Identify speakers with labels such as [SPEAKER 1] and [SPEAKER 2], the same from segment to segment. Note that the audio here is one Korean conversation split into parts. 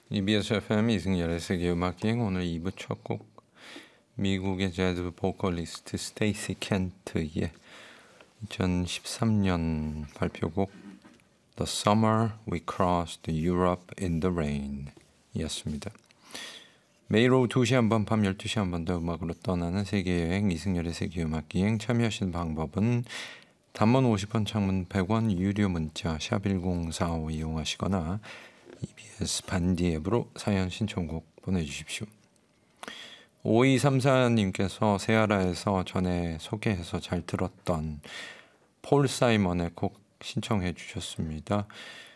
[SPEAKER 1] EBS FM 이승열의 세계음악여행 오늘 2부 첫 곡 미국의 재즈 보컬리스트 스테이시 켄트의 2013년 발표곡 The Summer We Crossed Europe in the Rain 이었습니다. 매일 오후 2시 한 번, 밤 12시 한 번 더 음악으로 떠나는 세계여행 이승열의 세계음악여행 참여하시는 방법은 단문 50원, 장문 100원, 유료 문자 샵 1045 이용하시거나 EBS 반디 앱으로 사연 신청곡 보내주십시오. 5234님께서 세아라에서 전에 소개해서 잘 들었던 폴 사이먼의 곡 신청해 주셨습니다.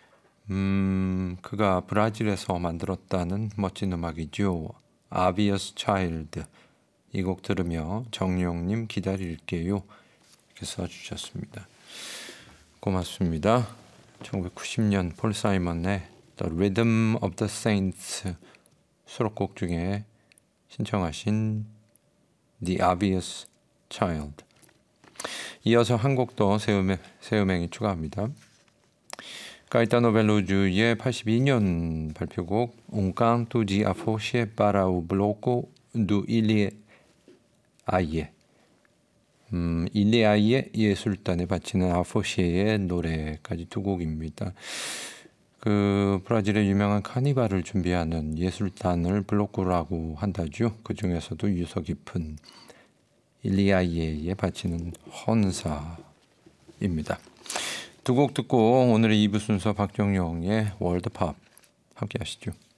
[SPEAKER 1] 그가 브라질에서 만들었다는 멋진 음악이죠. Obvious Child. 이 곡 들으며 정용님 기다릴게요. 이렇게 써주셨습니다. 고맙습니다. 1990년 폴 사이먼의 The Rhythm of the Saints 수록곡 중에 신청하신 The Obvious Child. 이어서 한 곡 더 새음행이 추가합니다. 가이타노 벨로주의 82년 발표곡 Un canto de afoxe para o bloco do Ilhéaie. 일리아이의 예술단에 바치는 아포시의 노래까지 두 곡입니다. 그 브라질의 유명한 카니발을 준비하는 예술단을 블로코라고 한다죠. 그 중에서도 유서 깊은 일리아이에 바치는 헌사입니다. 두 곡 듣고 오늘의 2부 순서 박정용의 월드팝 함께 하시죠.